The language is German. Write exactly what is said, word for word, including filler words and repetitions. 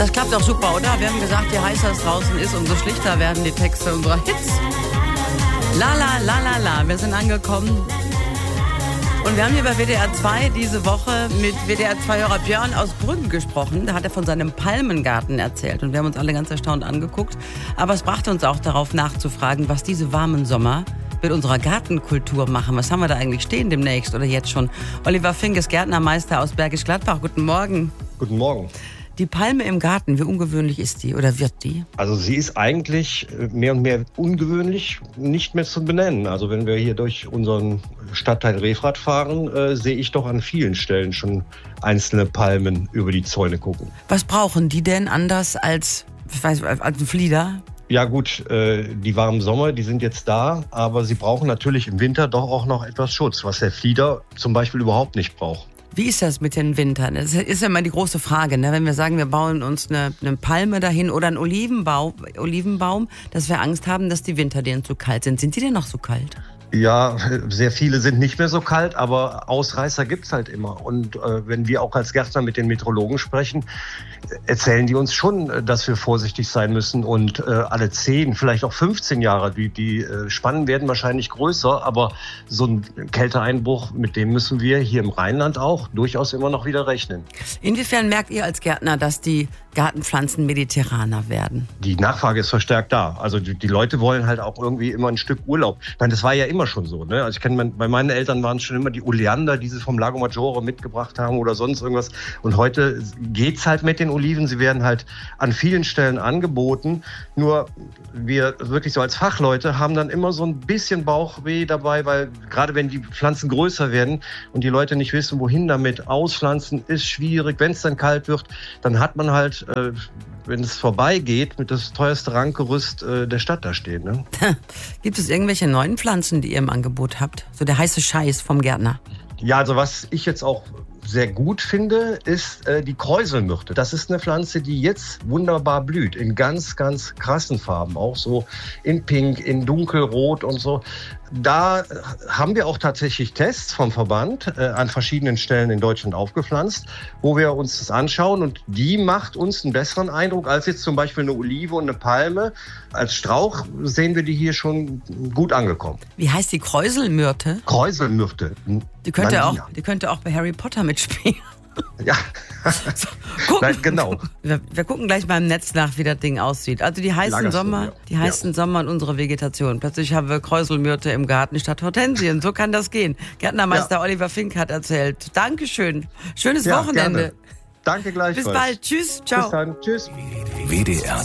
Das klappt auch super, oder? Wir haben gesagt, je heißer es draußen ist, umso schlichter werden die Texte unserer Hits. La la la la la, wir sind angekommen. Und wir haben hier bei W D R zwei diese Woche mit W D R zwei-Hörer Björn aus Brüggen gesprochen. Da hat er von seinem Palmengarten erzählt und wir haben uns alle ganz erstaunt angeguckt. Aber es brachte uns auch darauf nachzufragen, was diese warmen Sommer mit unserer Gartenkultur machen. Was haben wir da eigentlich stehen demnächst oder jetzt schon? Oliver Fink ist Gärtnermeister aus Bergisch Gladbach. Guten Morgen. Guten Morgen. Die Palme im Garten, wie ungewöhnlich ist die oder wird die? Also sie ist eigentlich mehr und mehr ungewöhnlich nicht mehr zu benennen. Also wenn wir hier durch unseren Stadtteil Refrath fahren, äh, sehe ich doch an vielen Stellen schon einzelne Palmen über die Zäune gucken. Was brauchen die denn anders als, ich weiß, als ein Flieder? Ja gut, äh, die warmen Sommer, die sind jetzt da, aber sie brauchen natürlich im Winter doch auch noch etwas Schutz, was der Flieder zum Beispiel überhaupt nicht braucht. Wie ist das mit den Wintern? Das ist ja immer die große Frage, ne? Wenn wir sagen, wir bauen uns eine, eine Palme dahin oder einen Olivenbaum, Olivenbaum, dass wir Angst haben, dass die Winter denen zu kalt sind. Sind die denn noch so kalt? Ja, sehr viele sind nicht mehr so kalt, aber Ausreißer gibt's halt immer. Und äh, wenn wir auch als Gärtner mit den Meteorologen sprechen, erzählen die uns schon, dass wir vorsichtig sein müssen. Und äh, alle zehn, vielleicht auch fünfzehn Jahre, die, die äh, Spannen werden wahrscheinlich größer. Aber so ein Kälteeinbruch, mit dem müssen wir hier im Rheinland auch durchaus immer noch wieder rechnen. Inwiefern merkt ihr als Gärtner, dass die Gartenpflanzen mediterraner werden? Die Nachfrage ist verstärkt da. Also die, die Leute wollen halt auch irgendwie immer ein Stück Urlaub. Ich meine, das war ja immer schon so. Ne? Also ich kenne, mein, bei meinen Eltern waren es schon immer die Oleander, die sie vom Lago Maggiore mitgebracht haben oder sonst irgendwas. Und heute geht's halt mit den Oliven. Sie werden halt an vielen Stellen angeboten. Nur wir wirklich so als Fachleute haben dann immer so ein bisschen Bauchweh dabei, weil gerade wenn die Pflanzen größer werden und die Leute nicht wissen, wohin damit, auspflanzen ist schwierig. Wenn es dann kalt wird, dann hat man halt, äh, wenn es vorbeigeht, mit das teuerste Rankgerüst äh, der Stadt da stehen. Ne? Gibt es irgendwelche neuen Pflanzen, die ihr im Angebot habt? So der heiße Scheiß vom Gärtner. Ja, also was ich jetzt auch sehr gut finde, ist äh, die Kräuselmyrte. Das ist eine Pflanze, die jetzt wunderbar blüht, in ganz, ganz krassen Farben, auch so in Pink, in Dunkelrot und so. Da haben wir auch tatsächlich Tests vom Verband äh, an verschiedenen Stellen in Deutschland aufgepflanzt, wo wir uns das anschauen und die macht uns einen besseren Eindruck als jetzt zum Beispiel eine Olive und eine Palme. Als Strauch sehen wir die hier schon gut angekommen. Wie heißt die Kräuselmyrte? Kräuselmyrte. Die könnte, auch, die könnte auch bei Harry Potter mitspielen. Ja, so, gucken. Nein, genau. Wir, wir gucken gleich mal im Netz nach, wie das Ding aussieht. Also die heißen Sommer, ja. die heißen ja. Sommer und unsere Vegetation. Plötzlich haben wir Kräuselmyrte im Garten statt Hortensien. So kann das gehen. Gärtnermeister ja. Oliver Fink hat erzählt. Dankeschön. Schönes ja, Wochenende. Gerne. Danke gleichfalls. Bis bald. Tschüss. Ciao. Bis dann. Tschüss. W D R